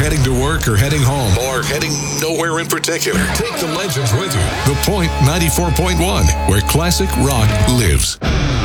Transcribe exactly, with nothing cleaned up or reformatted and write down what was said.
heading to work or heading home or heading nowhere in particular, take the Legends with you. The Point ninety-four point one, where classic rock lives.